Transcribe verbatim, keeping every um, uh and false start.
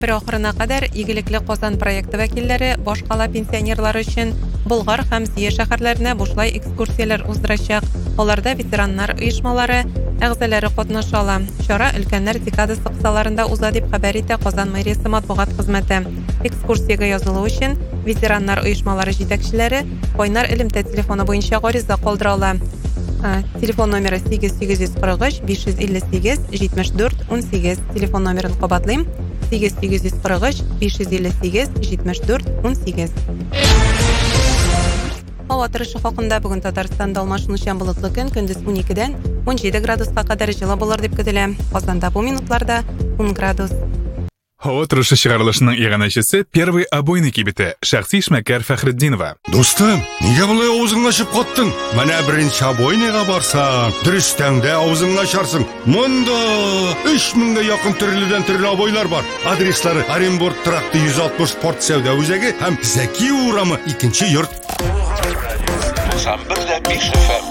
Bir ахырына кадәр Игелекле Казан проекты вәкилләре башкала пенсионерлары өчен Болгар һәм Зия шәһәрләренә бушлай экскурсияләр уздырачак. Аларда ветераннар оешмалары әгъзалары катнаша ала. Чара өлкәннәр декадасы кысаларында уза дип хәбәр итә Казан мэриясе матбугат хезмәте. Экскурсиягә язылу өчен ветераннар оешмалары җитәкчеләре Кайнар элемтә телефоны буенча гариза калдыра ала. Телефон номеры сигез сигез йөз кырык өч биш йөз илле сигез җитмеш дүрт унсигез. Телефон номерын кабатлыйм. сигез сигез йөз кырык өч биш йөз илле сигез җитмеш дүрт унсигез. Һава торышы хакында бүген Татарстанда алмашынучан болытлы көн, көндез уникедән ун җиде градуска кадәр җылы булыр дип көтелә. Казанда бу минутларда ун градус. Һава торышы чыгарылышының иганәчесе первый обойный кибете шәхси эшмәкәр Фәхретдинова. Достым, нигә болай авызыңны ачып каттың? Менә беренче обойныйга барсаң, дөрестәңдә авызыңны ачарсың. Монда өч меңгә якын төрледән төрле обойлар бар. Адреслары Оренбург тракты йөз алтмыш спорт сәүдә үзәге һәм Зәки урамы икенче йорт. Сам бер дә биш эф эм.